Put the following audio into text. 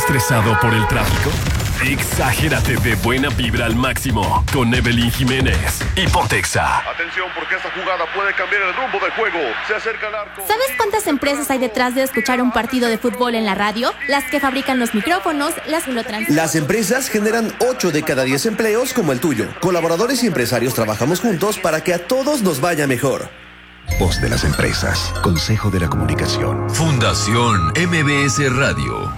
¿Estresado por el tráfico? Exagérate de buena vibra al máximo con Evelyn Jiménez y Pontexa. Atención, porque esta jugada puede cambiar el rumbo del juego. Se acerca al arco. ¿Sabes cuántas empresas hay detrás de escuchar un partido de fútbol en la radio? Las que fabrican los micrófonos, las que lo transmiten. Las empresas generan 8 de cada 10 empleos como el tuyo. Colaboradores y empresarios trabajamos juntos para que a todos nos vaya mejor. Voz de las empresas. Consejo de la Comunicación. Fundación MBS Radio.